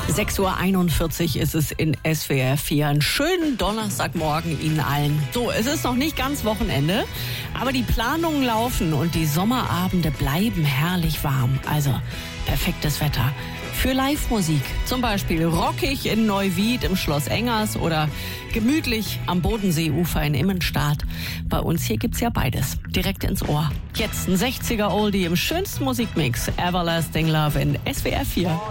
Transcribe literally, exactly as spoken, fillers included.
sechs Uhr einundvierzig ist es in S W R vier. Einen schönen Donnerstagmorgen Ihnen allen. So, es ist noch nicht ganz Wochenende, aber die Planungen laufen und die Sommerabende bleiben herrlich warm. Also perfektes Wetter für Live-Musik. Zum Beispiel rockig in Neuwied im Schloss Engers oder gemütlich am Bodenseeufer in Immenstadt. Bei uns hier gibt's ja beides. Direkt ins Ohr. Jetzt ein sechziger Oldie im schönsten Musikmix. Everlasting Love in S W R vier.